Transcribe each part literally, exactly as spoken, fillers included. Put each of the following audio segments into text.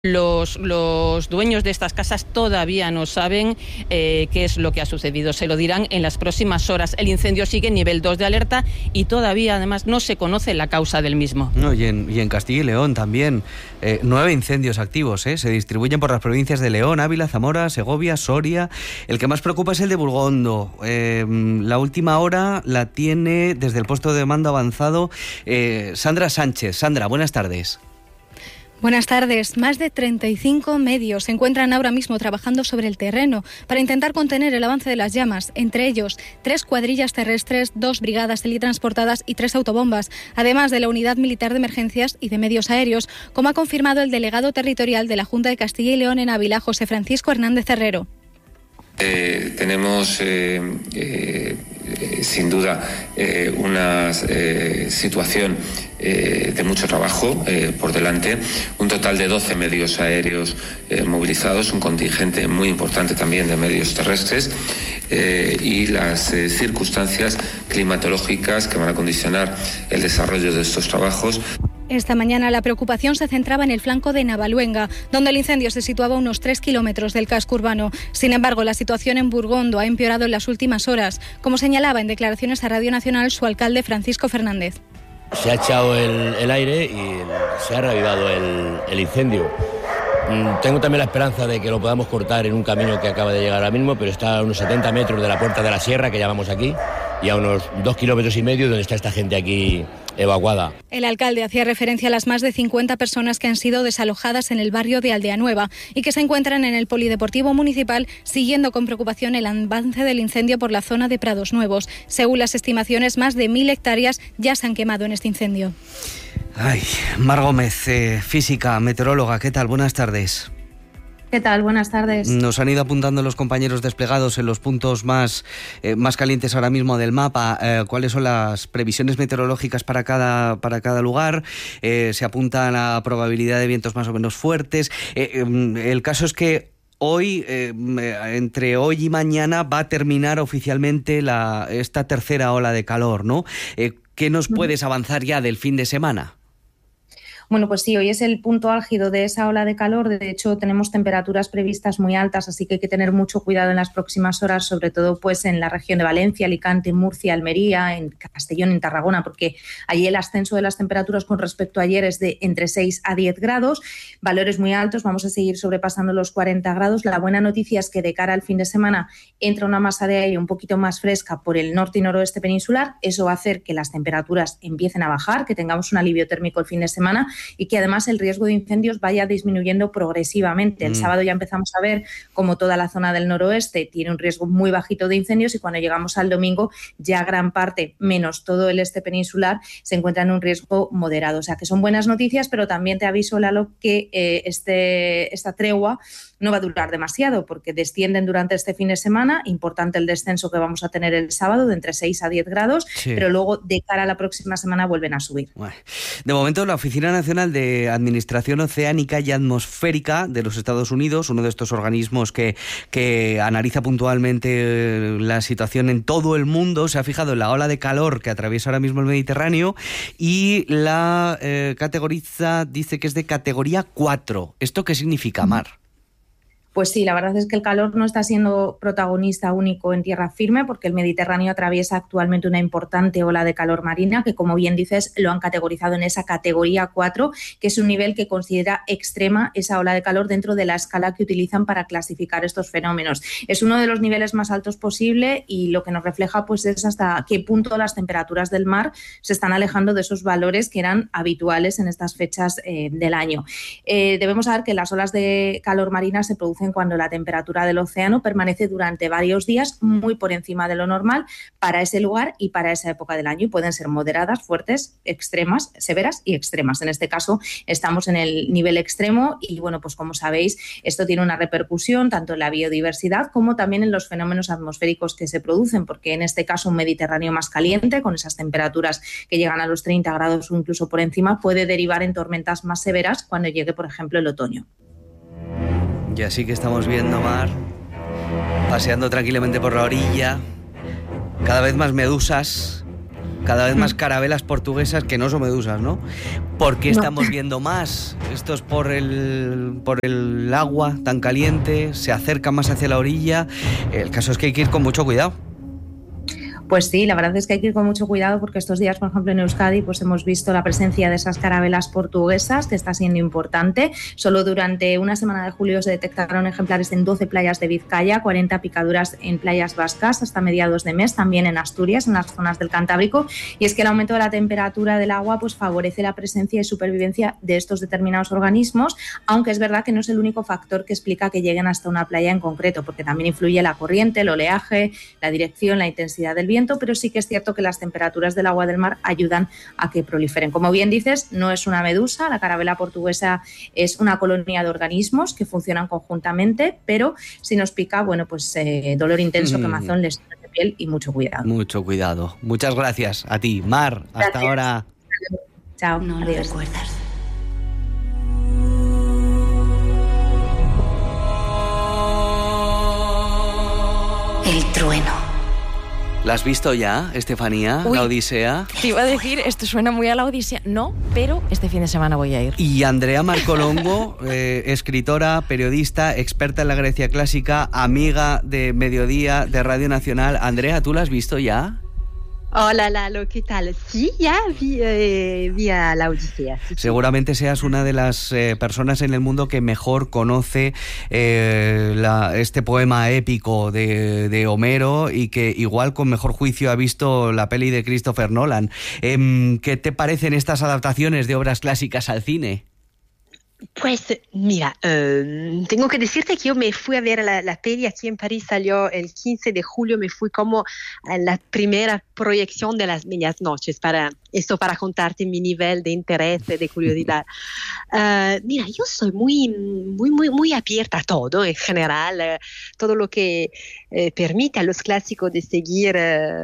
Los, los dueños de estas casas todavía no saben eh, qué es lo que ha sucedido. Se lo dirán en las próximas horas. El incendio sigue en nivel dos de alerta y todavía, además, no se conoce la causa del mismo. No, y, en, y en Castilla y León también. Eh, nueve incendios activos. Eh, se distribuyen por las provincias de León, Ávila, Zamora, Segovia, Soria. El que más preocupa es el de Burgondo. Eh, la última hora la tiene desde el puesto de mando avanzado eh, Sandra Sánchez. Sandra, buenas tardes. Buenas tardes. Más de treinta y cinco medios se encuentran ahora mismo trabajando sobre el terreno para intentar contener el avance de las llamas, entre ellos tres cuadrillas terrestres, dos brigadas teletransportadas y tres autobombas, además de la Unidad Militar de Emergencias y de Medios Aéreos, como ha confirmado el delegado territorial de la Junta de Castilla y León en Ávila, José Francisco Hernández Herrero. Eh, tenemos eh, eh, eh, sin duda eh, una eh, situación eh, de mucho trabajo eh, por delante, un total de doce medios aéreos eh, movilizados, un contingente muy importante también de medios terrestres eh, y las eh, circunstancias climatológicas que van a condicionar el desarrollo de estos trabajos. Esta mañana la preocupación se centraba en el flanco de Navaluenga, donde el incendio se situaba a unos tres kilómetros del casco urbano. Sin embargo, la situación en Burgondo ha empeorado en las últimas horas, como señalaba en declaraciones a Radio Nacional su alcalde Francisco Fernández. Se ha echado el, el aire y se ha reavivado el, el incendio. Tengo también la esperanza de que lo podamos cortar en un camino que acaba de llegar ahora mismo, pero está a unos setenta metros de la Puerta de la Sierra, que llamamos aquí, y a unos dos kilómetros y medio donde está esta gente aquí evacuada. El alcalde hacía referencia a las más de cincuenta personas que han sido desalojadas en el barrio de Aldea Nueva y que se encuentran en el Polideportivo Municipal siguiendo con preocupación el avance del incendio por la zona de Prados Nuevos. Según las estimaciones, más de mil hectáreas ya se han quemado en este incendio. Ay, Mar Gómez, eh, física, meteoróloga, ¿qué tal? Buenas tardes. ¿Qué tal? Buenas tardes. Nos han ido apuntando los compañeros desplegados en los puntos más, eh, más calientes ahora mismo del mapa, eh, cuáles son las previsiones meteorológicas para cada, para cada lugar. Eh, se apunta a la probabilidad de vientos más o menos fuertes. Eh, eh, el caso es que hoy, eh, entre hoy y mañana, va a terminar oficialmente la, esta tercera ola de calor, ¿no? Eh, ¿Qué nos puedes avanzar ya del fin de semana? Bueno, pues sí, hoy es el punto álgido de esa ola de calor. De hecho, tenemos temperaturas previstas muy altas, así que hay que tener mucho cuidado en las próximas horas, sobre todo pues en la región de Valencia, Alicante, Murcia, Almería, en Castellón, en Tarragona, porque allí el ascenso de las temperaturas con respecto a ayer es de entre seis a diez grados, valores muy altos, vamos a seguir sobrepasando los cuarenta grados. La buena noticia es que de cara al fin de semana entra una masa de aire un poquito más fresca por el norte y noroeste peninsular. Eso va a hacer que las temperaturas empiecen a bajar, que tengamos un alivio térmico el fin de semana y que además el riesgo de incendios vaya disminuyendo progresivamente. El mm. sábado ya empezamos a ver cómo toda la zona del noroeste tiene un riesgo muy bajito de incendios y cuando llegamos al domingo ya gran parte, menos todo el este peninsular, se encuentra en un riesgo moderado. O sea que son buenas noticias, pero también te aviso, Lalo, que eh, este, esta tregua no va a durar demasiado porque descienden durante este fin de semana. Importante el descenso que vamos a tener el sábado de entre seis a diez grados, sí. Pero luego de cara a la próxima semana vuelven a subir. Bueno, de momento la Oficina Nacional de Administración Oceánica y Atmosférica de los Estados Unidos, uno de estos organismos que, que analiza puntualmente la situación en todo el mundo, se ha fijado en la ola de calor que atraviesa ahora mismo el Mediterráneo y la eh, categoriza, dice que es de categoría cuatro. ¿Esto qué significa, Mar? Pues sí, la verdad es que el calor no está siendo protagonista único en tierra firme porque el Mediterráneo atraviesa actualmente una importante ola de calor marina que, como bien dices, lo han categorizado en esa categoría cuatro, que es un nivel que considera extrema esa ola de calor dentro de la escala que utilizan para clasificar estos fenómenos. Es uno de los niveles más altos posible y lo que nos refleja pues es hasta qué punto las temperaturas del mar se están alejando de esos valores que eran habituales en estas fechas eh, del año. Eh, debemos saber que las olas de calor marina se producen cuando la temperatura del océano permanece durante varios días muy por encima de lo normal para ese lugar y para esa época del año y pueden ser moderadas, fuertes, extremas, severas y extremas. En este caso estamos en el nivel extremo y bueno, pues como sabéis, esto tiene una repercusión tanto en la biodiversidad como también en los fenómenos atmosféricos que se producen, porque en este caso un Mediterráneo más caliente, con esas temperaturas que llegan a los treinta grados o incluso por encima, puede derivar en tormentas más severas cuando llegue, por ejemplo, el otoño. Y así que estamos viendo, Mar, paseando tranquilamente por la orilla, cada vez más medusas, cada vez más carabelas portuguesas que no son medusas, ¿no? ¿Por qué No. estamos viendo más? ¿Esto es por el, por el agua tan caliente? ¿Se acerca más hacia la orilla? El caso es que hay que ir con mucho cuidado. Pues sí, la verdad es que hay que ir con mucho cuidado porque estos días, por ejemplo, en Euskadi, pues hemos visto la presencia de esas carabelas portuguesas, que está siendo importante. Solo durante una semana de julio se detectaron ejemplares en doce playas de Vizcaya, cuarenta picaduras en playas vascas hasta mediados de mes, también en Asturias, en las zonas del Cantábrico. Y es que el aumento de la temperatura del agua pues favorece la presencia y supervivencia de estos determinados organismos, aunque es verdad que no es el único factor que explica que lleguen hasta una playa en concreto, porque también influye la corriente, el oleaje, la dirección, la intensidad del viento, pero sí que es cierto que las temperaturas del agua del mar ayudan a que proliferen. Como bien dices, no es una medusa, la carabela portuguesa es una colonia de organismos que funcionan conjuntamente, pero si nos pica, bueno, pues eh, dolor intenso, Mm. quemazón, lesiones de piel y mucho cuidado. Mucho cuidado. Muchas gracias a ti, Mar. Hasta Gracias. ahora. Chao. No lo Adiós. recuerdas. El trueno. ¿La has visto ya, Estefanía, Uy. la Odisea? Te iba a decir, esto suena muy a la Odisea. No, pero este fin de semana voy a ir. Y Andrea Marcolongo, eh, escritora, periodista, experta en la Grecia clásica, amiga de Mediodía, de Radio Nacional. Andrea, ¿tú la has visto ya? Hola Lalo, ¿qué tal? Sí, ya vi, eh, vi a la Odisea. Sí, sí. Seguramente seas una de las eh, personas en el mundo que mejor conoce eh, la, este poema épico de, de Homero y que igual con mejor juicio ha visto la peli de Christopher Nolan. Eh, ¿Qué te parecen estas adaptaciones de obras clásicas al cine? Pues mira, eh, tengo que decirte que yo me fui a ver la, la peli aquí en París, salió el quince de julio, me fui como a la primera proyección de las medias noches, para esto para contarte mi nivel de interés, de curiosidad. Uh, mira, yo soy muy, muy, muy, muy abierta a todo en general, eh, todo lo que eh, permite a los clásicos de seguir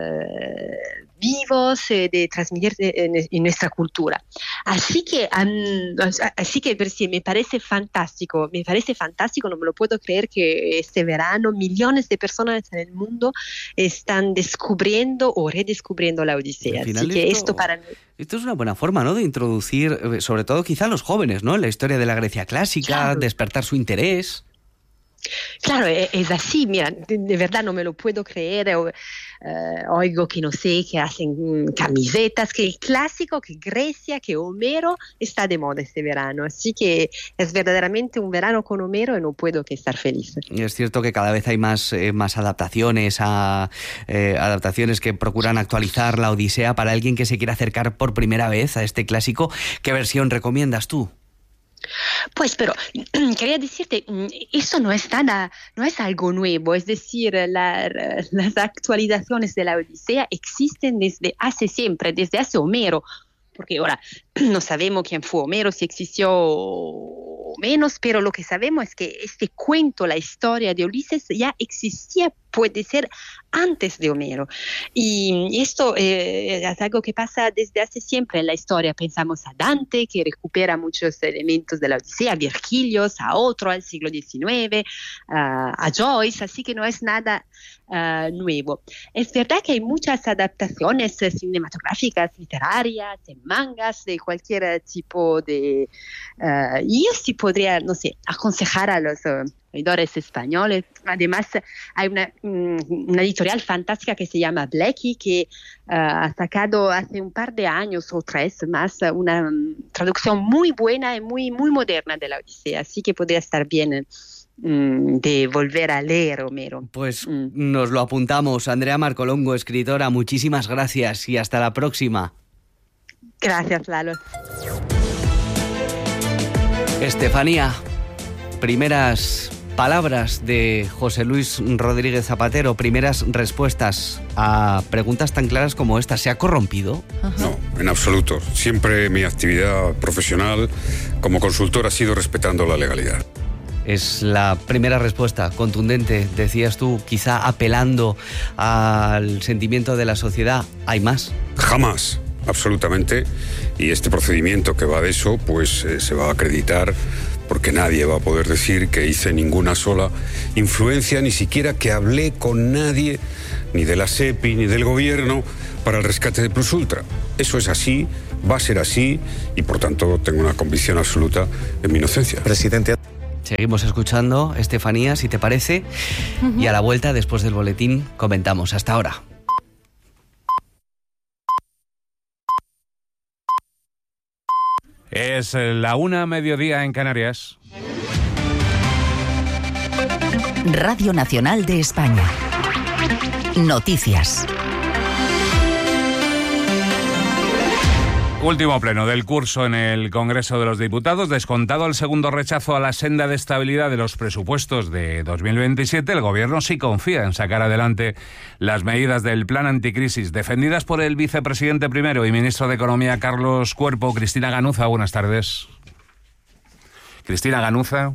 eh, vivos, eh, de transmitir en, en nuestra cultura. Así que, um, así que sí, me parece fantástico, me parece fantástico, no me lo puedo creer que este verano millones de personas en el mundo están descubriendo o redescubriendo la Odisea. Así que esto, esto para mí... Esto es una buena forma, ¿no?, de introducir, sobre todo quizá a los jóvenes, ¿no?, en la historia de la Grecia clásica, claro. Despertar su interés. Claro, es así, mira, de verdad no me lo puedo creer. Uh, oigo que no sé, que hacen camisetas, que el clásico, que Grecia, que Homero está de moda este verano. Así que es verdaderamente un verano con Homero y no puedo que estar feliz. Es cierto que cada vez hay más, eh, más adaptaciones, a, eh, adaptaciones que procuran actualizar la Odisea para alguien que se quiera acercar por primera vez a este clásico. ¿Qué versión recomiendas tú? Pues, pero quería decirte, eso no es nada, no es algo nuevo, es decir, la, las actualizaciones de la Odisea existen desde hace siempre, desde hace Homero, porque ahora no sabemos quién fue Homero, si existió o menos, pero lo que sabemos es que este cuento, la historia de Ulises, ya existía, puede ser antes de Homero. Y esto eh, es algo que pasa desde hace siempre en la historia. Pensamos a Dante, que recupera muchos elementos de la Odisea, a Virgilio, a otro, al siglo diecinueve, uh, a Joyce, así que no es nada uh, nuevo. Es verdad que hay muchas adaptaciones cinematográficas, literarias, en mangas, de cualquier tipo de... Uh, y yo sí podría, no sé, aconsejar a los... Uh, editores españoles. Además, hay una, una editorial fantástica que se llama Blackie, que uh, ha sacado hace un par de años o tres más una um, traducción muy buena y muy, muy moderna de la Odisea, así que podría estar bien um, de volver a leer Homero. Pues mm. nos lo apuntamos. Andrea Marcolongo, escritora, muchísimas gracias y hasta la próxima. Gracias, Lalo. Estefanía, primeras palabras de José Luis Rodríguez Zapatero, primeras respuestas a preguntas tan claras como esta. ¿Se ha corrompido? Ajá. No, en absoluto. Siempre mi actividad profesional como consultor ha sido respetando la legalidad. Es la primera respuesta contundente, decías tú, quizá apelando al sentimiento de la sociedad. ¿Hay más? Jamás, absolutamente. Y este procedimiento que va de eso, pues eh, se va a acreditar porque nadie va a poder decir que hice ninguna sola influencia, ni siquiera que hablé con nadie, ni de la SEPI, ni del gobierno, para el rescate de Plus Ultra. Eso es así, va a ser así, y por tanto tengo una convicción absoluta en mi inocencia. Presidente. Seguimos escuchando, Estefanía, si te parece, uh-huh. y a la vuelta, después del boletín, comentamos. Hasta ahora. Es la una, mediodía en Canarias. Radio Nacional de España. Noticias. Último pleno del curso en el Congreso de los Diputados. Descontado el segundo rechazo a la senda de estabilidad de los presupuestos de dos mil veintisiete, el Gobierno sí confía en sacar adelante las medidas del plan anticrisis defendidas por el vicepresidente primero y ministro de Economía, Carlos Cuerpo. Cristina Ganuza, buenas tardes. Cristina Ganuza.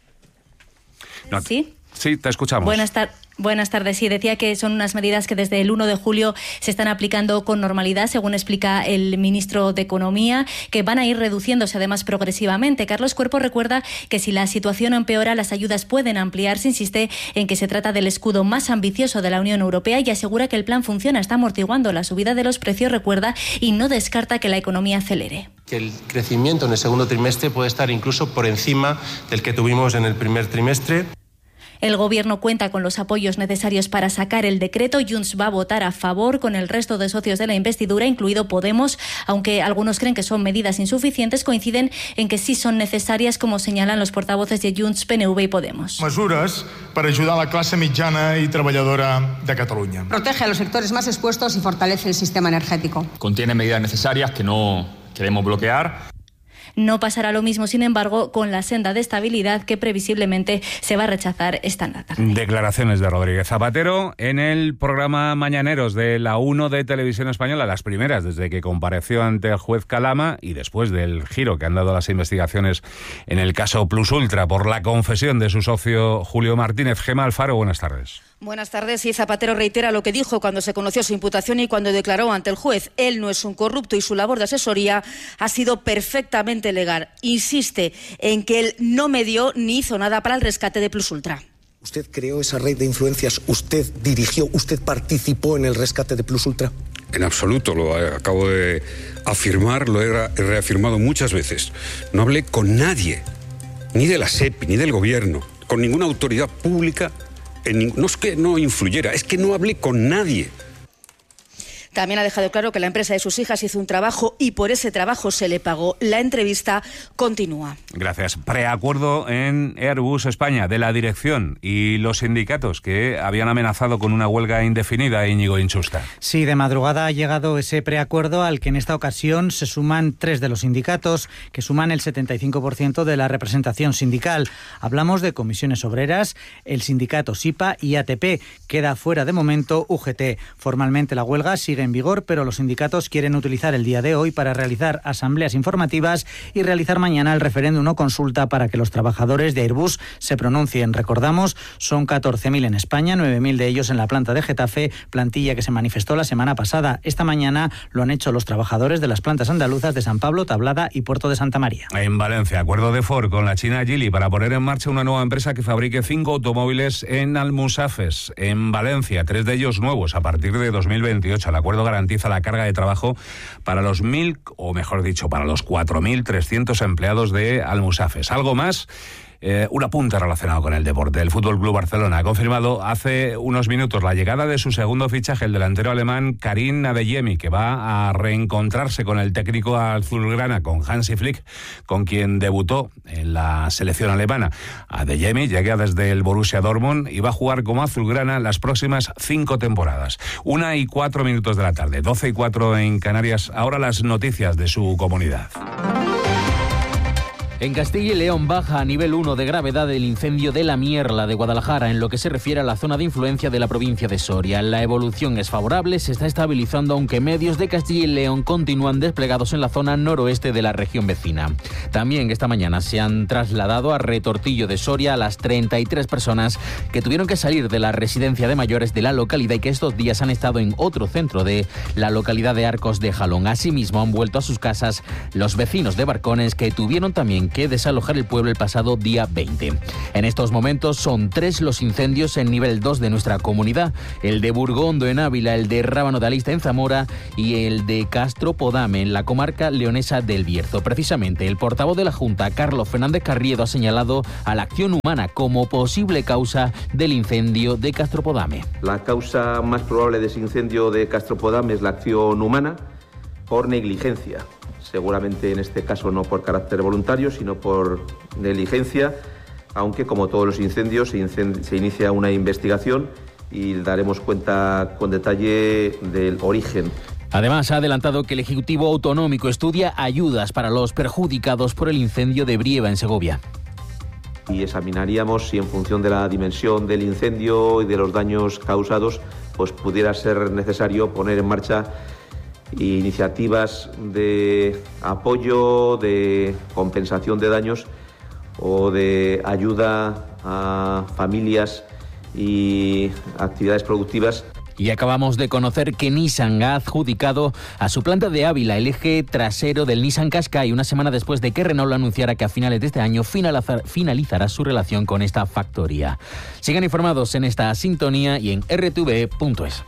No, ¿Sí? Sí, te escuchamos. Buenas tardes. Buenas tardes. Sí, decía que son unas medidas que desde el uno de julio se están aplicando con normalidad, según explica el ministro de Economía, que van a ir reduciéndose además progresivamente. Carlos Cuerpo recuerda que si la situación empeora, las ayudas pueden ampliarse. Insiste en que se trata del escudo más ambicioso de la Unión Europea y asegura que el plan funciona, está amortiguando la subida de los precios, recuerda, y no descarta que la economía acelere. Que el crecimiento en el segundo trimestre puede estar incluso por encima del que tuvimos en el primer trimestre. El Gobierno cuenta con los apoyos necesarios para sacar el decreto. Junts va a votar a favor con el resto de socios de la investidura, incluido Podemos, aunque algunos creen que son medidas insuficientes, coinciden en que sí son necesarias, como señalan los portavoces de Junts, P N V y Podemos. Mesures para ayudar a la clase mitjana y trabajadora de Cataluña. Protege a los sectores más expuestos y fortalece el sistema energético. Contiene medidas necesarias que no queremos bloquear. No pasará lo mismo, sin embargo, con la senda de estabilidad que previsiblemente se va a rechazar esta tarde. Declaraciones de Rodríguez Zapatero en el programa Mañaneros de la uno de Televisión Española, las primeras desde que compareció ante el juez Calama y después del giro que han dado las investigaciones en el caso Plus Ultra por la confesión de su socio Julio Martínez. Gemma Alfaro, buenas tardes. Buenas tardes. Y Zapatero reitera lo que dijo cuando se conoció su imputación y cuando declaró ante el juez. Él no es un corrupto y su labor de asesoría ha sido perfectamente legal. Insiste en que él no medió ni hizo nada para el rescate de Plus Ultra. ¿Usted creó esa red de influencias? ¿Usted dirigió? ¿Usted participó en el rescate de Plus Ultra? En absoluto, lo acabo de afirmar, lo he reafirmado muchas veces. No hablé con nadie, ni de la SEPI, ni del gobierno, con ninguna autoridad pública. En, no es que no influyera, es que no hablé con nadie. También ha dejado claro que la empresa de sus hijas hizo un trabajo y por ese trabajo se le pagó. La entrevista continúa. Gracias. Preacuerdo en Airbus España de la dirección y los sindicatos que habían amenazado con una huelga indefinida, Íñigo Inchusta. Sí, de madrugada ha llegado ese preacuerdo al que en esta ocasión se suman tres de los sindicatos, que suman el setenta y cinco por ciento de la representación sindical. Hablamos de Comisiones Obreras, el sindicato SIPA y A T P. Queda fuera de momento U G T. Formalmente la huelga sigue en vigor, pero los sindicatos quieren utilizar el día de hoy para realizar asambleas informativas y realizar mañana el referéndum o consulta para que los trabajadores de Airbus se pronuncien. Recordamos, son catorce mil en España, nueve mil de ellos en la planta de Getafe, plantilla que se manifestó la semana pasada. Esta mañana lo han hecho los trabajadores de las plantas andaluzas de San Pablo, Tablada y Puerto de Santa María. En Valencia, acuerdo de Ford con la China Geely para poner en marcha una nueva empresa que fabrique cinco automóviles en Almusafes, en Valencia, tres de ellos nuevos a partir de dos mil veintiocho. El acuerdo garantiza la carga de trabajo para los mil, o mejor dicho, para los cuatro mil trescientos empleados de Almusafes. ¿Algo más? Eh, un apunte relacionado con el deporte. El Fútbol Club Barcelona ha confirmado hace unos minutos la llegada de su segundo fichaje, el delantero alemán Karim Adeyemi, que va a reencontrarse con el técnico azulgrana, con Hansi Flick, con quien debutó en la selección alemana. Adeyemi llega desde el Borussia Dortmund y va a jugar como azulgrana las próximas cinco temporadas. Una y cuatro minutos de la tarde, doce y cuatro en Canarias. Ahora las noticias de su comunidad. En Castilla y León baja a nivel uno de gravedad el incendio de la Mierla de Guadalajara en lo que se refiere a la zona de influencia de la provincia de Soria. La evolución es favorable, se está estabilizando, aunque medios de Castilla y León continúan desplegados en la zona noroeste de la región vecina. También esta mañana se han trasladado a Retortillo de Soria a las treinta y tres personas que tuvieron que salir de la residencia de mayores de la localidad y que estos días han estado en otro centro de la localidad de Arcos de Jalón. Asimismo han vuelto a sus casas los vecinos de Barcones que tuvieron también que desalojar el pueblo el pasado día veinte. En estos momentos son tres los incendios en nivel dos de nuestra comunidad, el de Burgondo en Ávila, el de Rábano de Alista en Zamora y el de Castropodame en la comarca leonesa del Bierzo. Precisamente, el portavoz de la Junta, Carlos Fernández Carriedo, ha señalado a la acción humana como posible causa del incendio de Castropodame. La causa más probable de ese incendio de Castropodame es la acción humana por negligencia. Seguramente en este caso no por carácter voluntario, sino por negligencia, aunque como todos los incendios se, incend- se inicia una investigación y daremos cuenta con detalle del origen. Además, ha adelantado que el Ejecutivo Autonómico estudia ayudas para los perjudicados por el incendio de Brieva en Segovia. Y examinaríamos si en función de la dimensión del incendio y de los daños causados, pues pudiera ser necesario poner en marcha iniciativas de apoyo, de compensación de daños o de ayuda a familias y actividades productivas. Y acabamos de conocer que Nissan ha adjudicado a su planta de Ávila el eje trasero del Nissan Qashqai, una semana después de que Renault lo anunciara que a finales de este año finalizar, finalizará su relación con esta factoría. Sigan informados en esta sintonía y en r t v punto es.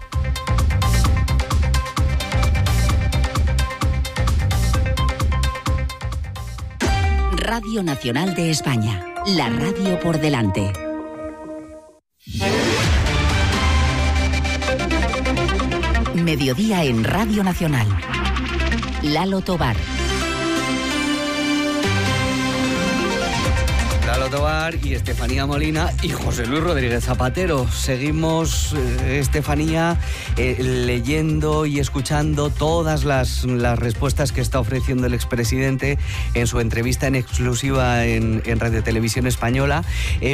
Radio Nacional de España, la radio por delante. Mediodía en Radio Nacional. Lalo Tobar. Lalo Tobar y Estefanía Molina y José Luis Rodríguez Zapatero. Seguimos, eh, Estefanía, eh, leyendo y escuchando todas las, las respuestas que está ofreciendo el expresidente en su entrevista en exclusiva en, en Radio Televisión Española.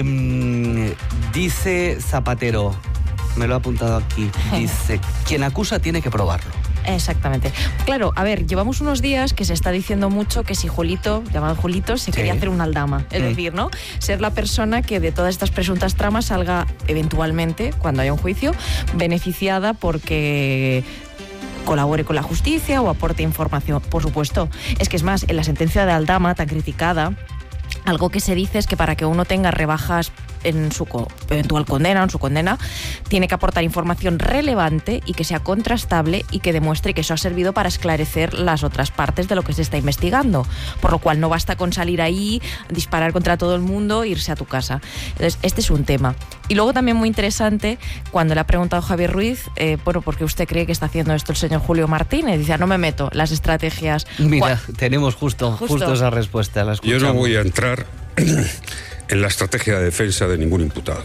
Eh, dice Zapatero, me lo ha apuntado aquí, dice, quien acusa tiene que probarlo. Exactamente. Claro, a ver, llevamos unos días que se está diciendo mucho que si Julito, llamado Julito, se sí. quería hacer una aldama. Es mm. decir, ¿no? Ser la persona que de todas estas presuntas tramas salga eventualmente, cuando haya un juicio, beneficiada porque colabore con la justicia o aporte información. Por supuesto. Es que es más, en la sentencia de Aldama, tan criticada, algo que se dice es que para que uno tenga rebajas en su eventual condena, en su condena, tiene que aportar información relevante y que sea contrastable y que demuestre que eso ha servido para esclarecer las otras partes de lo que se está investigando. Por lo cual no basta con salir ahí, disparar contra todo el mundo e irse a tu casa. Entonces, este es un tema. Y luego también muy interesante, cuando le ha preguntado Javier Ruiz, eh, bueno, ¿por qué usted cree que está haciendo esto el señor Julio Martínez? Dice, no me meto, las estrategias... Mira, ¿Cuál? tenemos justo, justo, justo esa respuesta. La Yo no voy a entrar en la estrategia de defensa de ningún imputado.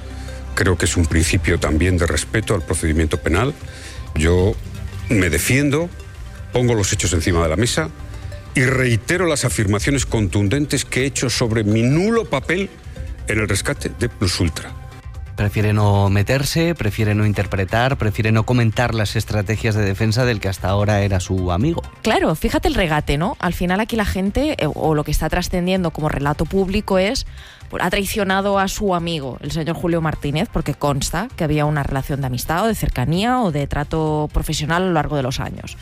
Creo que es un principio también de respeto al procedimiento penal. Yo me defiendo, pongo los hechos encima de la mesa y reitero las afirmaciones contundentes que he hecho sobre mi nulo papel en el rescate de Plus Ultra. Prefiere no meterse, prefiere no interpretar, prefiere no comentar las estrategias de defensa del que hasta ahora era su amigo. Claro, fíjate el regate, ¿no? Al final aquí la gente, o lo que está trascendiendo como relato público es, pues, ha traicionado a su amigo, el señor Julio Martínez, porque consta que había una relación de amistad o de cercanía o de trato profesional a lo largo de los años.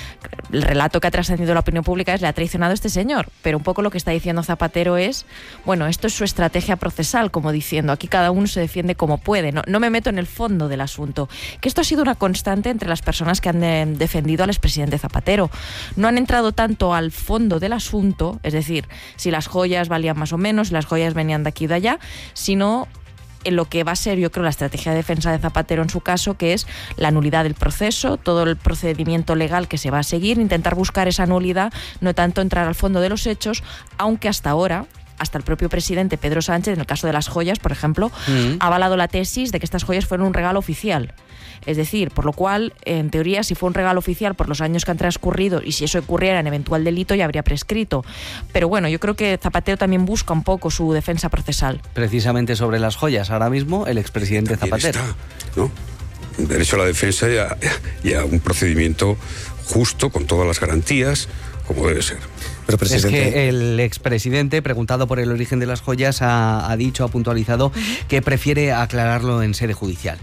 El relato que ha trascendido la opinión pública es, le ha traicionado este señor, pero un poco lo que está diciendo Zapatero es, bueno, esto es su estrategia procesal, como diciendo, aquí cada uno se defiende como puede, no, no me meto en el fondo del asunto, que esto ha sido una constante entre las personas que han de, defendido al expresidente Zapatero. No han entrado tanto al fondo del asunto, es decir, si las joyas valían más o menos, si las joyas venían de aquí y de allá, sino en lo que va a ser, yo creo, la estrategia de defensa de Zapatero en su caso, que es la nulidad del proceso, todo el procedimiento legal que se va a seguir, intentar buscar esa nulidad, no tanto entrar al fondo de los hechos, aunque hasta ahora, hasta el propio presidente Pedro Sánchez, en el caso de las joyas, por ejemplo, mm. ha avalado la tesis de que estas joyas fueron un regalo oficial. Es decir, por lo cual, en teoría, si fue un regalo oficial por los años que han transcurrido y si eso ocurriera en eventual delito, ya habría prescrito. Pero bueno, yo creo que Zapatero también busca un poco su defensa procesal. Precisamente sobre las joyas, ahora mismo, el expresidente También Zapatero. Está, ¿no? Un derecho a la defensa y a, y a un procedimiento justo, con todas las garantías, como debe ser. Pero, presidente... Es que el expresidente, preguntado por el origen de las joyas, ha, ha dicho, ha puntualizado uh-huh. que prefiere aclararlo en sede judicial.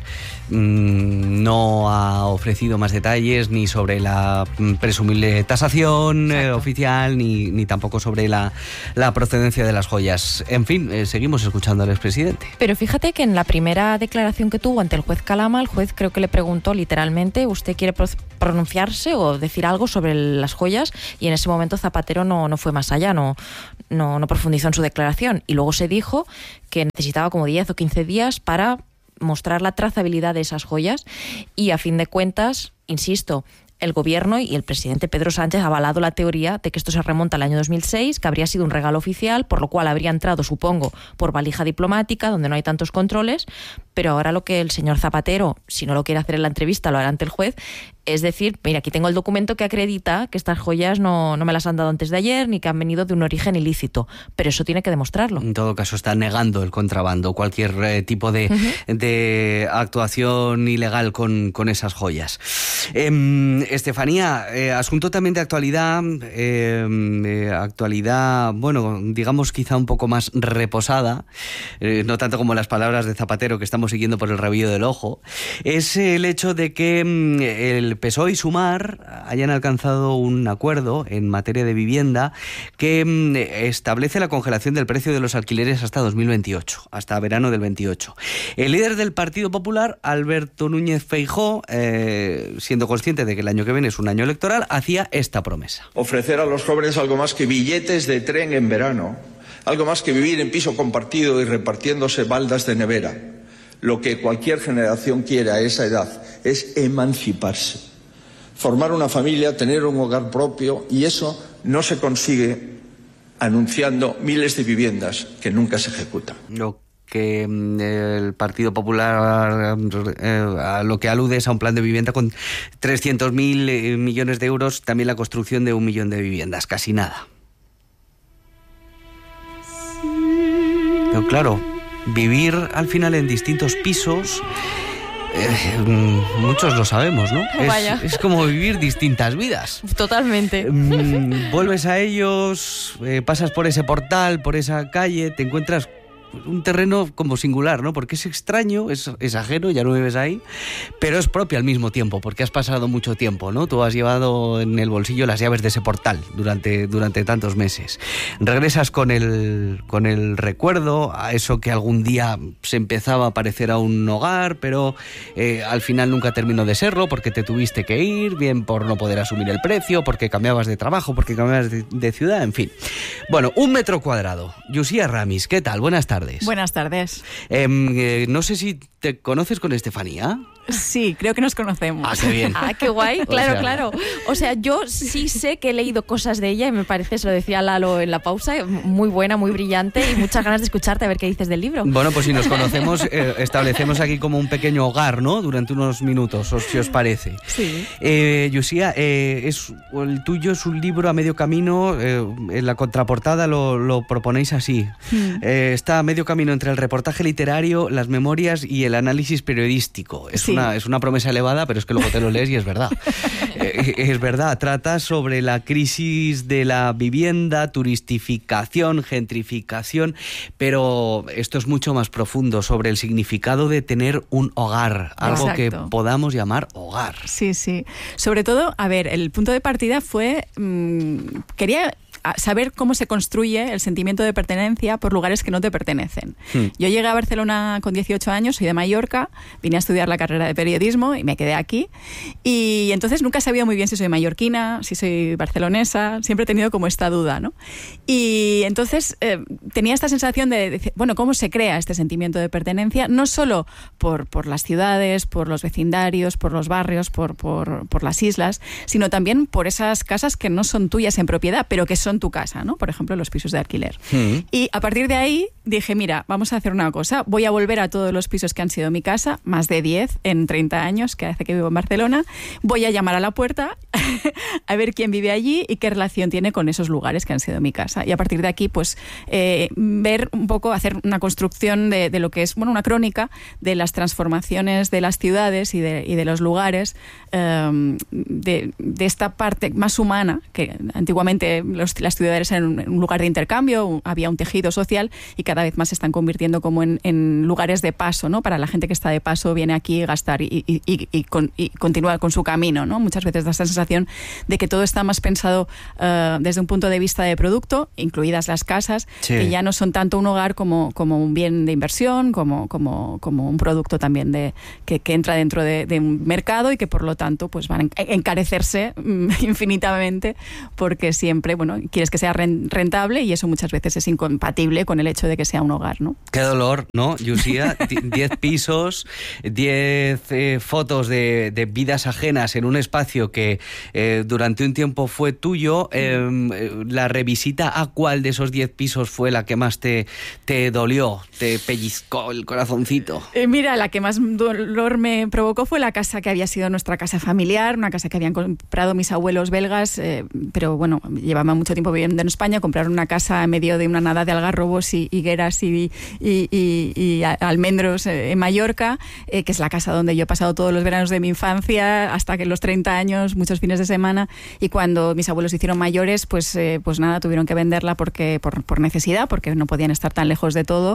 Mm, no ha ofrecido más detalles ni sobre la presumible tasación eh, oficial, ni, ni tampoco sobre la, la procedencia de las joyas. En fin, eh, seguimos escuchando al expresidente. Pero fíjate que en la primera declaración que tuvo ante el juez Calama, el juez creo que le preguntó literalmente, ¿usted quiere pro- pronunciarse o decir algo sobre las joyas? Y en ese momento Zapatero no, no fue más allá, no, no, no profundizó en su declaración. Y luego se dijo que necesitaba como diez o quince días para mostrar la trazabilidad de esas joyas y, a fin de cuentas, insisto, el gobierno y el presidente Pedro Sánchez ha avalado la teoría de que esto se remonta al año dos mil seis, que habría sido un regalo oficial, por lo cual habría entrado, supongo, por valija diplomática, donde no hay tantos controles, pero ahora lo que el señor Zapatero, si no lo quiere hacer en la entrevista, lo hará ante el juez, es decir, mira, aquí tengo el documento que acredita que estas joyas no, no me las han dado antes de ayer, ni que han venido de un origen ilícito, pero eso tiene que demostrarlo. En todo caso, está negando el contrabando, cualquier eh, tipo de, uh-huh. de actuación ilegal con, con esas joyas. Eh, Estefanía, eh, asunto también de actualidad, eh, eh, actualidad, bueno, digamos quizá un poco más reposada, eh, no tanto como las palabras de Zapatero que estamos siguiendo por el rabillo del ojo, es el hecho de que eh, el P S O E y Sumar hayan alcanzado un acuerdo en materia de vivienda que eh, establece la congelación del precio de los alquileres hasta dos mil veintiocho, hasta verano del veintiocho. El líder del Partido Popular, Alberto Núñez Feijóo, eh, siendo consciente de que el año que viene es un año electoral, hacía esta promesa. Ofrecer a los jóvenes algo más que billetes de tren en verano, algo más que vivir en piso compartido y repartiéndose baldas de nevera. Lo que cualquier generación quiere a esa edad es emanciparse, formar una familia, tener un hogar propio, y eso no se consigue anunciando miles de viviendas que nunca se ejecutan. No. que el Partido Popular eh, a lo que alude es a un plan de vivienda con trescientos mil millones de euros, también la construcción de un millón de viviendas, casi nada. Pero claro, vivir al final en distintos pisos, eh, muchos lo sabemos, ¿no? Vaya. Es, es como vivir distintas vidas. Totalmente. Mm, vuelves a ellos, eh, pasas por ese portal, por esa calle, te encuentras un terreno como singular, ¿no? Porque es extraño, es, es ajeno, ya no vives ahí, pero es propio al mismo tiempo, porque has pasado mucho tiempo, ¿no? Tú has llevado en el bolsillo las llaves de ese portal durante, durante tantos meses. Regresas con el, con el recuerdo a eso que algún día se empezaba a parecer a un hogar, pero eh, al final nunca terminó de serlo, porque te tuviste que ir, bien por no poder asumir el precio, porque cambiabas de trabajo, porque cambiabas de, de ciudad, en fin. Bueno, un metro cuadrado. Yusia Ramis, ¿qué tal? Buenas tardes. Buenas tardes. Eh, eh, no sé si te conoces con Estefanía. Sí, creo que nos conocemos. Ah, qué bien. Ah, qué guay, claro, o sea, claro. O sea, yo sí sé que he leído cosas de ella y me parece, se lo decía Lalo en la pausa, muy buena, muy brillante y muchas ganas de escucharte a ver qué dices del libro. Bueno, pues si nos conocemos, eh, establecemos aquí como un pequeño hogar, ¿no? Durante unos minutos, si os parece. Sí. Eh, Yusia, eh, es, el tuyo es un libro a medio camino, eh, en la contraportada lo, lo proponéis así. Hmm. Eh, está a medio camino entre el reportaje literario, las memorias y el análisis periodístico. Es Sí. Una, es una promesa elevada, pero es que luego te lo lees y es verdad. eh, es verdad, trata sobre la crisis de la vivienda, turistificación, gentrificación, pero esto es mucho más profundo, sobre el significado de tener un hogar, algo Exacto. que podamos llamar hogar. Sí, sí. Sobre todo, a ver, el punto de partida fue, mmm, quería a saber cómo se construye el sentimiento de pertenencia por lugares que no te pertenecen. Hmm. Yo llegué a Barcelona con dieciocho años, soy de Mallorca, vine a estudiar la carrera de periodismo y me quedé aquí. Y entonces nunca he sabido muy bien si soy mallorquina, si soy barcelonesa, siempre he tenido como esta duda, ¿no? Y entonces eh, tenía esta sensación de, de, bueno, ¿cómo se crea este sentimiento de pertenencia? No solo por, por las ciudades, por los vecindarios, por los barrios, por, por, por las islas, sino también por esas casas que no son tuyas en propiedad, pero que son tu casa, ¿no? Por ejemplo, los pisos de alquiler. Mm. Y a partir de ahí dije, mira, vamos a hacer una cosa, voy a volver a todos los pisos que han sido mi casa, más de diez en treinta años, que hace que vivo en Barcelona, voy a llamar a la puerta a ver quién vive allí y qué relación tiene con esos lugares que han sido mi casa. Y a partir de aquí, pues, eh, ver un poco, hacer una construcción de, de lo que es, bueno, una crónica de las transformaciones de las ciudades y de, y de los lugares, eh, de, de esta parte más humana, que antiguamente los las ciudades eran un lugar de intercambio, había un tejido social y cada vez más se están convirtiendo como en, en lugares de paso, ¿no? Para la gente que está de paso, viene aquí a gastar y, y, y, y, con, y continúa con su camino, ¿no? Muchas veces da esa sensación de que todo está más pensado uh, desde un punto de vista de producto, incluidas las casas, sí. que ya no son tanto un hogar como, como un bien de inversión, como, como, como un producto también de, que, que entra dentro de, de un mercado y que por lo tanto pues van a encarecerse infinitamente porque siempre, bueno, quieres que sea rentable y eso muchas veces es incompatible con el hecho de que sea un hogar, ¿no? Qué dolor, ¿no, Llucia? Diez pisos, diez eh, fotos de, de vidas ajenas en un espacio que eh, durante un tiempo fue tuyo. Eh, la revisita a cuál de esos diez pisos fue la que más te, te dolió, te pellizcó el corazoncito. Eh, mira, la que más dolor me provocó fue la casa que había sido nuestra casa familiar, una casa que habían comprado mis abuelos belgas, eh, pero bueno, llevaban mucho tiempo viviendo en España, compraron una casa en medio de una nada de algarrobos y higueras y, y, y, y almendros en Mallorca, eh, que es la casa donde yo he pasado todos los veranos de mi infancia hasta que los treinta años, muchos fines de semana, y cuando mis abuelos se hicieron mayores, pues, eh, pues nada, tuvieron que venderla porque por, por necesidad, porque no podían estar tan lejos de todo.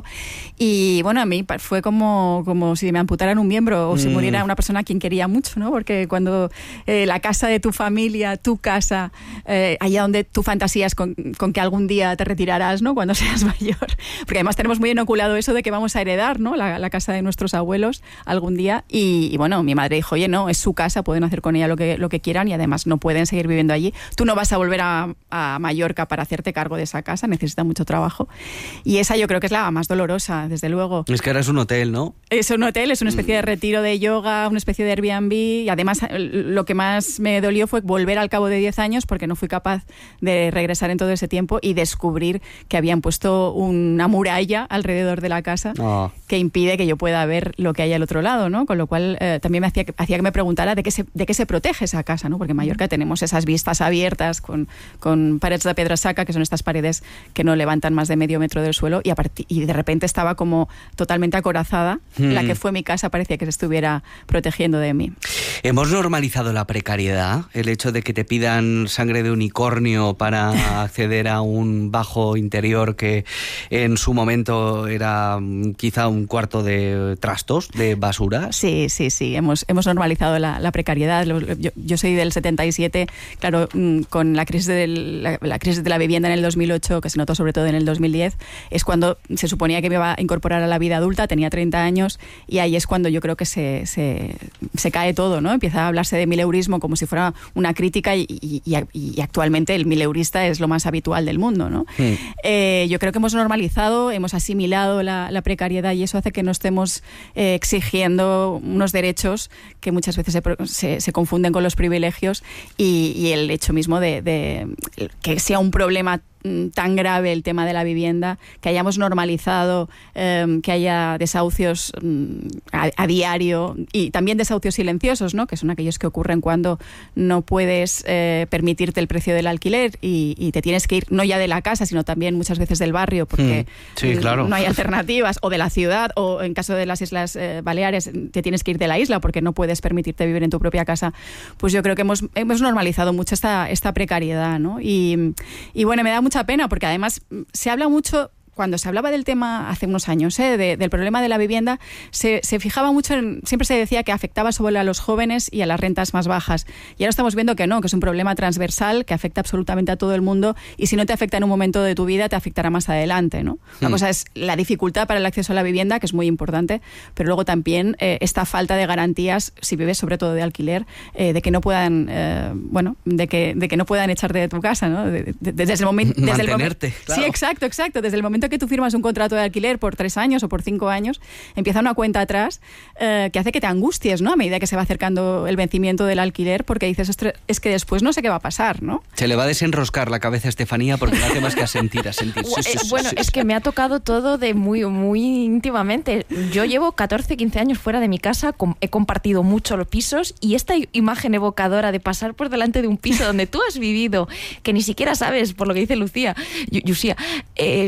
Y bueno, a mí fue como, como si me amputaran un miembro o mm. si muriera una persona a quien quería mucho, ¿no? Porque cuando eh, la casa de tu familia, tu casa, eh, allá donde tú fantasías con, con que algún día te retirarás, ¿no? Cuando seas mayor. Porque además tenemos muy inoculado eso de que vamos a heredar, ¿no? La, la casa de nuestros abuelos algún día. Y, y bueno, mi madre dijo, oye, no, es su casa, pueden hacer con ella lo que, lo que quieran y además no pueden seguir viviendo allí. Tú no vas a volver a, a Mallorca para hacerte cargo de esa casa, necesita mucho trabajo. Y esa yo creo que es la más dolorosa, desde luego. Es que ahora es un hotel, ¿no? Es un hotel, es una especie de retiro de yoga, una especie de Airbnb, y además lo que más me dolió fue volver al cabo de diez años porque no fui capaz de regresar en todo ese tiempo y descubrir que habían puesto una muralla alrededor de la casa oh. que impide que yo pueda ver lo que hay al otro lado, ¿no? Con lo cual eh, también me hacía, hacía que me preguntara de qué se, de qué se protege esa casa, ¿no? Porque en Mallorca tenemos esas vistas abiertas con, con paredes de pedra saca, que son estas paredes que no levantan más de medio metro del suelo, y, a partir, y de repente estaba como totalmente acorazada. Hmm. La que fue mi casa parecía que se estuviera protegiendo de mí. ¿Hemos normalizado la precariedad? El hecho de que te pidan sangre de unicornio para acceder a un bajo interior que en su momento era quizá un cuarto de trastos, de basura. Sí, sí, sí. Hemos, hemos normalizado la, la precariedad. Yo, yo soy del setenta y siete, claro, con la crisis, de la, la crisis de la vivienda en el dos mil ocho, que se notó sobre todo en el dos mil diez, es cuando se suponía que me iba a incorporar a la vida adulta, tenía treinta años, y ahí es cuando yo creo que se, se, se cae todo, ¿no? Empieza a hablarse de mileurismo como si fuera una crítica y, y, y, y actualmente el mileurista es lo más habitual del mundo, ¿no? Mm. Eh, yo creo que hemos normalizado, hemos asimilado la, la precariedad y eso hace que no estemos eh, exigiendo unos derechos que muchas veces se, se, se confunden con los privilegios y, y el hecho mismo de, de que sea un problema tan grave el tema de la vivienda, que hayamos normalizado eh, que haya desahucios mm, a, a diario y también desahucios silenciosos, ¿no? Que son aquellos que ocurren cuando no puedes eh, permitirte el precio del alquiler y, y te tienes que ir no ya de la casa, sino también muchas veces del barrio porque mm, sí, claro. no hay alternativas, o de la ciudad, o en caso de las Islas eh, Baleares te tienes que ir de la isla porque no puedes permitirte vivir en tu propia casa. Pues yo creo que hemos, hemos normalizado mucho esta, esta precariedad, ¿no? Y, y bueno, me da mucha pena porque además se habla mucho, cuando se hablaba del tema hace unos años, ¿eh? de, del problema de la vivienda, se, se fijaba mucho en, siempre se decía que afectaba sobre a los jóvenes y a las rentas más bajas. Y ahora estamos viendo que no, que es un problema transversal que afecta absolutamente a todo el mundo y si no te afecta en un momento de tu vida, te afectará más adelante, ¿no? Una mm. cosa es la dificultad para el acceso a la vivienda, que es muy importante, pero luego también eh, esta falta de garantías, si vives sobre todo de alquiler, eh, de que no puedan, eh, bueno, de que, de que no puedan echarte de tu casa, ¿no? De, de, desde el momento... Desde Mantenerte, el momen- claro. Sí, exacto, exacto. Desde el momento que tú firmas un contrato de alquiler por tres años o por cinco años, empieza una cuenta atrás eh, que hace que te angusties, ¿no? A medida que se va acercando el vencimiento del alquiler, porque dices, es que después no sé qué va a pasar, ¿no? Se le va a desenroscar la cabeza a Estefanía porque no hace más que a sentir, a sentir. Sí, sí, sí, bueno, sí, es sí. que me ha tocado todo de muy, muy íntimamente. Yo llevo catorce, quince años fuera de mi casa, he compartido mucho los pisos y esta imagen evocadora de pasar por delante de un piso donde tú has vivido, que ni siquiera sabes, por lo que dice Lucía, Llucia, eh, si allí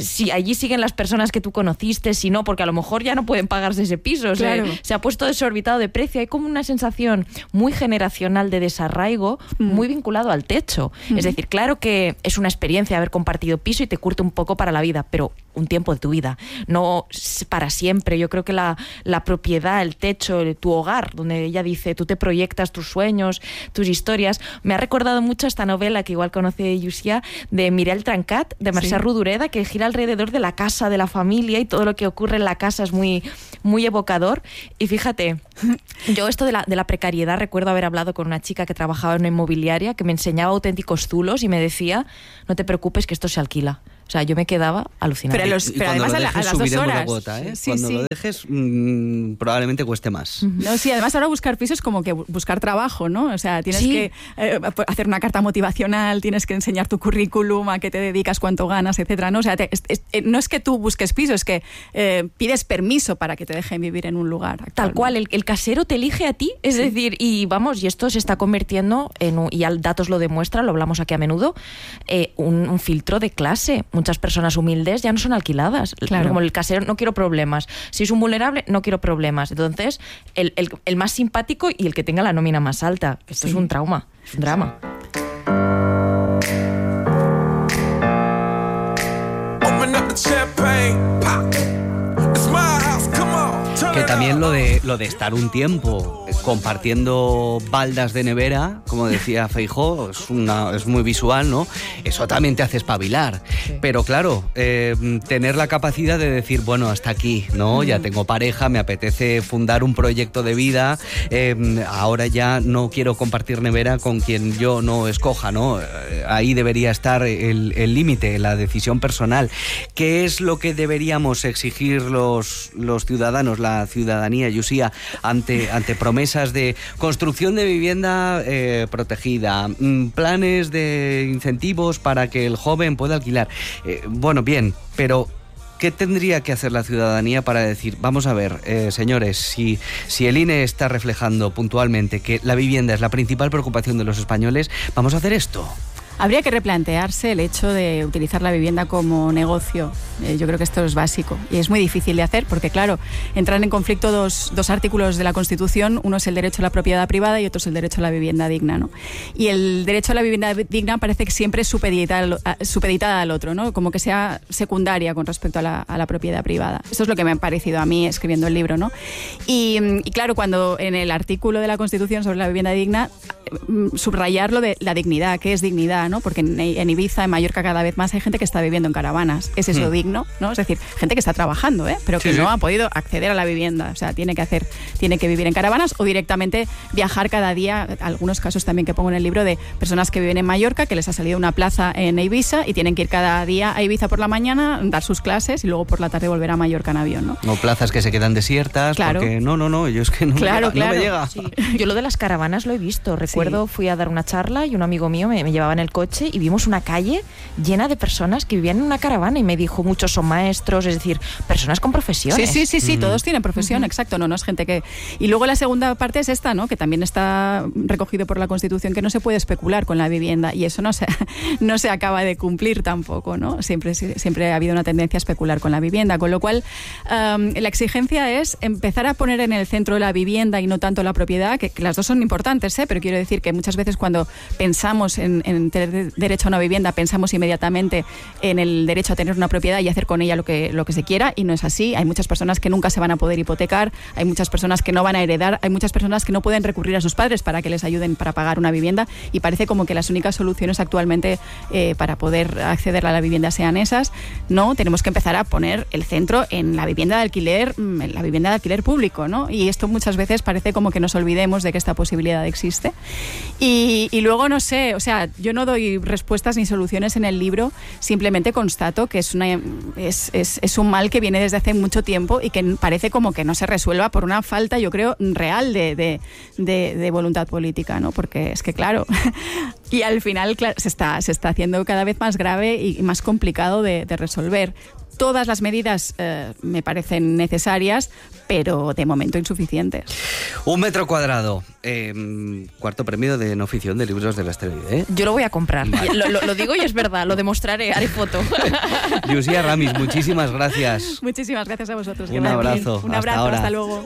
allí siguen las personas que tú conociste, si no, porque a lo mejor ya no pueden pagarse ese piso, claro. se, se ha puesto desorbitado de precio. Hay como una sensación muy generacional de desarraigo, mm. muy vinculado al techo. Mm. Es decir, claro que es una experiencia haber compartido piso y te curte un poco para la vida, pero un tiempo de tu vida, no para siempre. Yo creo que la, la propiedad, el techo, el, tu hogar, donde ella dice, tú te proyectas tus sueños, tus historias, me ha recordado mucho esta novela que igual conoce Llucia, de Mireille Trencat, de Mercè sí. Rodoreda, que gira alrededor de la casa, de la familia, y todo lo que ocurre en la casa es muy, muy evocador. Y fíjate, yo esto de la, de la precariedad, recuerdo haber hablado con una chica que trabajaba en una inmobiliaria que me enseñaba auténticos zulos y me decía, no te preocupes que esto se alquila. O sea, yo me quedaba alucinada. Pero, los, pero además a, la, a las dos horas. La cuota, ¿eh? Sí, Cuando sí. lo dejes, mmm, probablemente cueste más. No, sí, además ahora buscar pisos es como que buscar trabajo, ¿no? O sea, tienes sí. que eh, hacer una carta motivacional, tienes que enseñar tu currículum, a qué te dedicas, cuánto ganas, etcétera, ¿no? O sea, te, es, es, no es que tú busques piso, es que eh, pides permiso para que te dejen vivir en un lugar. Tal cual, el, el casero te elige a ti, es sí. decir, y vamos, y esto se está convirtiendo en, un, y al datos lo demuestran, lo hablamos aquí a menudo, eh, un, un filtro de clase. Muchas personas humildes ya no son alquiladas. Claro. Como el casero, no quiero problemas. Si es un vulnerable, no quiero problemas. Entonces, el, el, el más simpático y el que tenga la nómina más alta. Esto sí. es un trauma, es un drama. Open up the champagne, pop. It's my house, come on. Que también lo de, lo de estar un tiempo compartiendo baldas de nevera, como decía Feijóo, es, una, es muy visual, ¿no? Eso también te hace espabilar. Sí. Pero claro, eh, tener la capacidad de decir, bueno, hasta aquí, ¿no? Mm. Ya tengo pareja, me apetece fundar un proyecto de vida, eh, ahora ya no quiero compartir nevera con quien yo no escoja, ¿no? Ahí debería estar el límite, la decisión personal. ¿Qué es lo que deberíamos exigir los, los ciudadanos, la ciudadanía, Llucia, ante, ante promesas de construcción de vivienda eh, protegida, planes de incentivos para que el joven pueda alquilar? Eh, bueno, bien, pero ¿qué tendría que hacer la ciudadanía para decir, vamos a ver, eh, señores, si, si el I N E está reflejando puntualmente que la vivienda es la principal preocupación de los españoles, vamos a hacer esto? Habría que replantearse el hecho de utilizar la vivienda como negocio. Eh, yo creo que esto es básico y es muy difícil de hacer porque, claro, entran en conflicto dos, dos artículos de la Constitución. Uno es el derecho a la propiedad privada y otro es el derecho a la vivienda digna, ¿no? Y el derecho a la vivienda digna parece que siempre es supeditada, supeditada al otro, ¿no? Como que sea secundaria con respecto a la, a la propiedad privada. Eso es lo que me ha parecido a mí escribiendo el libro, ¿no? Y, y claro, cuando en el artículo de la Constitución sobre la vivienda digna, subrayar lo de la dignidad, ¿qué es dignidad? ¿No? Porque en Ibiza, en Mallorca, cada vez más hay gente que está viviendo en caravanas. ¿Es eso mm. digno? ¿No? Es decir, gente que está trabajando, ¿eh? pero que sí, no sí. ha podido acceder a la vivienda. O sea, tiene que hacer, tiene que vivir en caravanas o directamente viajar cada día. Algunos casos también que pongo en el libro de personas que viven en Mallorca, que les ha salido una plaza en Ibiza y tienen que ir cada día a Ibiza por la mañana, dar sus clases y luego por la tarde volver a Mallorca en avión, ¿no? O plazas que se quedan desiertas claro. porque no, no, no, yo es que no, claro, me, claro. no me llega. Sí. Yo lo de las caravanas lo he visto. Recuerdo, sí. fui a dar una charla y un amigo mío me, me llevaba en el coche y vimos una calle llena de personas que vivían en una caravana y me dijo, muchos son maestros, es decir, personas con profesiones. Sí, sí, sí, sí, mm. todos tienen profesión, uh-huh. exacto, no, no es gente que... Y luego la segunda parte es esta, ¿no? Que también está recogido por la Constitución, que no se puede especular con la vivienda y eso no se, no se acaba de cumplir tampoco, ¿no? Siempre, siempre ha habido una tendencia a especular con la vivienda, con lo cual um, la exigencia es empezar a poner en el centro la vivienda y no tanto la propiedad, que, que las dos son importantes, ¿eh? Pero quiero decir que muchas veces cuando pensamos en, en tener derecho a una vivienda, pensamos inmediatamente en el derecho a tener una propiedad y hacer con ella lo que, lo que se quiera, y no es así. Hay muchas personas que nunca se van a poder hipotecar, hay muchas personas que no van a heredar, hay muchas personas que no pueden recurrir a sus padres para que les ayuden para pagar una vivienda, y parece como que las únicas soluciones actualmente eh, para poder acceder a la vivienda sean esas. No, tenemos que empezar a poner el centro en la vivienda de alquiler, en la vivienda de alquiler público, ¿no? Y esto muchas veces parece como que nos olvidemos de que esta posibilidad existe. Y, y luego, no sé, o sea, yo no doy respuestas ni soluciones en el libro, simplemente constato que es, una, es, es, es un mal que viene desde hace mucho tiempo y que parece como que no se resuelva por una falta, yo creo, real de, de, de, de voluntad política, ¿no? Porque es que, claro, y al final claro, se, está, se está haciendo cada vez más grave y más complicado de, de resolver. todas las medidas eh, me parecen necesarias, pero de momento insuficientes. Un metro cuadrado, eh, cuarto premio de no ficción de libros de la Estrella, ¿eh? Yo lo voy a comprar. Vale. Lo, lo, lo digo y es verdad, lo demostraré, haré foto. Lucía Ramis, muchísimas gracias. Muchísimas gracias a vosotros. Un abrazo. Un abrazo, hasta, hasta luego.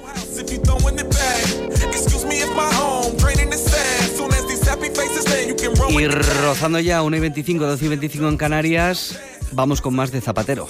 Y rozando ya una y veinticinco, doce y veinticinco en Canarias, vamos con más de Zapatero.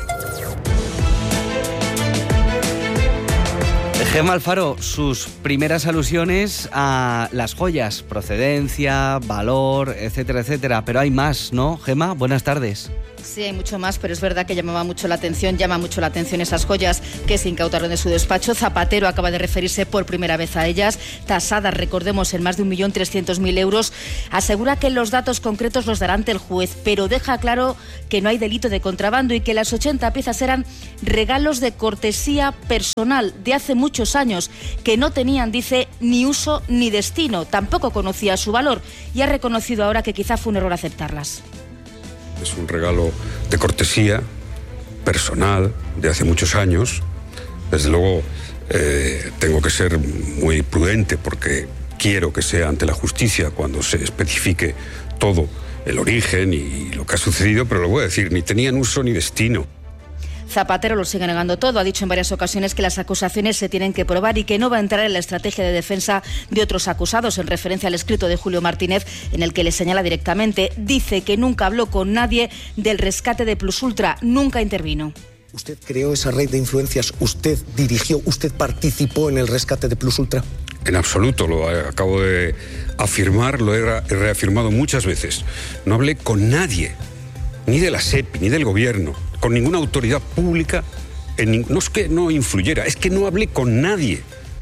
Gemma Alfaro, sus primeras alusiones a las joyas, procedencia, valor, etcétera, etcétera. Pero hay más, ¿no, Gemma? Buenas tardes. Sí, hay mucho más, pero es verdad que llamaba mucho la atención, llama mucho la atención esas joyas que se incautaron de su despacho. Zapatero acaba de referirse por primera vez a ellas, tasadas, recordemos, en más de un millón trescientos mil euros. Asegura que los datos concretos los dará ante el juez, pero deja claro que no hay delito de contrabando y que las ochenta piezas eran regalos de cortesía personal de hace muchos años, que no tenían, dice, ni uso ni destino. Tampoco conocía su valor y ha reconocido ahora que quizá fue un error aceptarlas. Es un regalo de cortesía personal de hace muchos años. Desde luego eh, tengo que ser muy prudente porque quiero que sea ante la justicia cuando se especifique todo el origen y lo que ha sucedido, pero lo voy a decir, ni tenían uso ni destino. Zapatero lo sigue negando todo. Ha dicho en varias ocasiones que las acusaciones se tienen que probar y que no va a entrar en la estrategia de defensa de otros acusados, en referencia al escrito de Julio Martínez, en el que le señala directamente. Dice que nunca habló con nadie del rescate de Plus Ultra, nunca intervino. ¿Usted creó esa red de influencias? ¿Usted dirigió? ¿Usted participó en el rescate de Plus Ultra? En absoluto, lo acabo de afirmar, lo he reafirmado muchas veces. No hablé con nadie, ni de la SEPI, ni del gobierno, con ninguna autoridad pública. En, no es que no influyera, es que no hablé con nadie.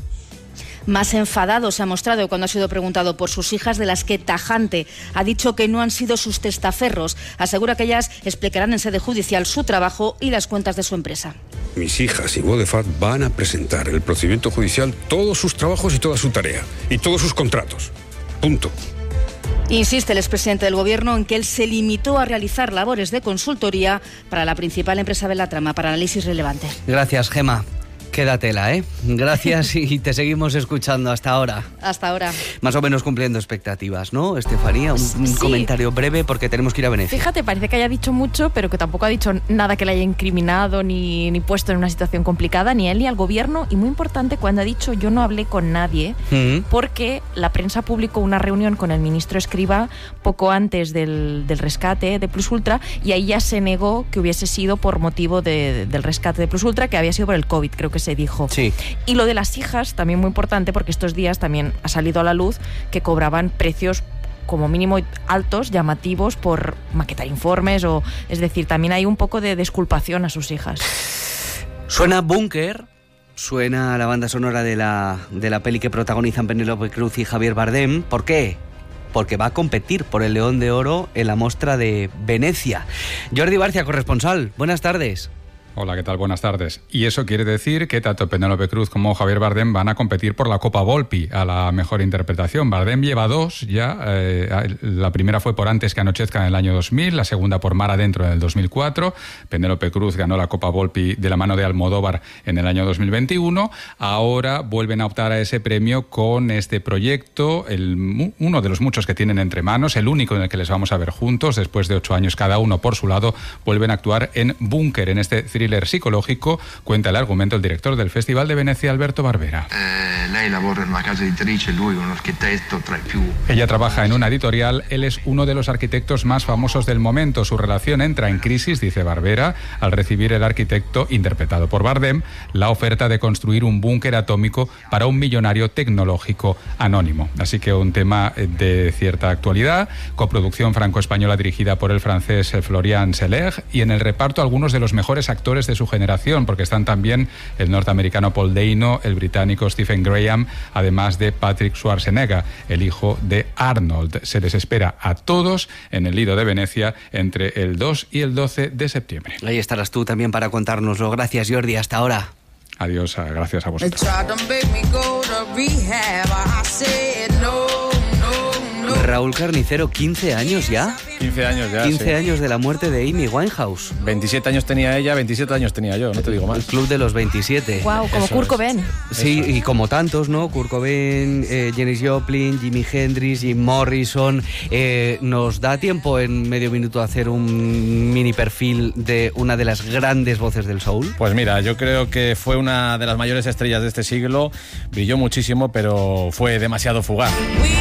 Más enfadado se ha mostrado cuando ha sido preguntado por sus hijas, de las que tajante ha dicho que no han sido sus testaferros. Asegura que ellas explicarán en sede judicial su trabajo y las cuentas de su empresa. Mis hijas y Vodefat van a presentar en el procedimiento judicial todos sus trabajos y toda su tarea, y todos sus contratos. Punto. Insiste el expresidente del Gobierno en que él se limitó a realizar labores de consultoría para la principal empresa de la trama, para análisis relevante. Gracias, Gemma. Quédatela, ¿eh? Gracias y te seguimos escuchando hasta ahora. Hasta ahora. Más o menos cumpliendo expectativas, ¿no, Estefanía? Un, un sí. comentario breve porque tenemos que ir a Venecia. Fíjate, parece que haya dicho mucho, pero que tampoco ha dicho nada que le haya incriminado ni, ni puesto en una situación complicada, ni a él ni al Gobierno. Y muy importante, cuando ha dicho yo no hablé con nadie, uh-huh. porque la prensa publicó una reunión con el ministro Escrivá poco antes del, del rescate de Plus Ultra, y ahí ya se negó que hubiese sido por motivo de, de, del rescate de Plus Ultra, que había sido por el COVID, creo que se dijo. Sí. Y lo de las hijas, también muy importante, porque estos días también ha salido a la luz que cobraban precios como mínimo altos, llamativos, por maquetar informes, o es decir, también hay un poco de desculpación a sus hijas. Suena Búnker, suena la banda sonora de la, de la peli que protagonizan Penélope Cruz y Javier Bardem. ¿Por qué? Porque va a competir por el León de Oro en la Mostra de Venecia. Jordi Barcia, corresponsal, buenas tardes. Hola, ¿qué tal? Buenas tardes. Y eso quiere decir que tanto Penélope Cruz como Javier Bardem van a competir por la Copa Volpi a la mejor interpretación. Bardem lleva dos ya. Eh, la primera fue por Antes que anochezca en el año dos mil, la segunda por Mar Adentro en el dos mil cuatro. Penélope Cruz ganó la Copa Volpi de la mano de Almodóvar en el año dos mil veintiuno. Ahora vuelven a optar a ese premio con este proyecto, el, uno de los muchos que tienen entre manos, el único en el que les vamos a ver juntos. Después de ocho años cada uno por su lado, vuelven a actuar en Búnker, en este thriller psicológico. Cuenta el argumento el director del Festival de Venecia, Alberto Barbera. Eh, lei lavora en una casa editrice, lui un arquitecto tra i più. Ella trabaja en una editorial, él es uno de los arquitectos más famosos del momento. Su relación entra en crisis, dice Barbera, al recibir el arquitecto, interpretado por Bardem, la oferta de construir un búnker atómico para un millonario tecnológico anónimo. Así que un tema de cierta actualidad. Coproducción franco-española dirigida por el francés Florian Seleg, y en el reparto algunos de los mejores actores de su generación, porque están también el norteamericano Paul Dano, el británico Stephen Graham, además de Patrick Schwarzenegger, el hijo de Arnold. Se les espera a todos en el Lido de Venecia entre el dos y el doce de septiembre. Ahí estarás tú también para contárnoslo. Gracias, Jordi. Hasta ahora. Adiós, gracias a vosotros. Raúl Carnicero, ¿quince años ya? quince años ya, quince sí. años de la muerte de Amy Winehouse. veintisiete años tenía ella, veintisiete años tenía yo, no te digo más. El club de los veintisiete. Wow, como Eso Kurt es. Cobain. Sí, Eso. y como tantos, ¿no? Kurt Cobain, eh, Janis Joplin, Jimi Hendrix, Jim Morrison. Eh, ¿Nos da tiempo en medio minuto a hacer un mini perfil de una de las grandes voces del soul? Pues mira, yo creo que fue una de las mayores estrellas de este siglo, brilló muchísimo, pero fue demasiado fugaz.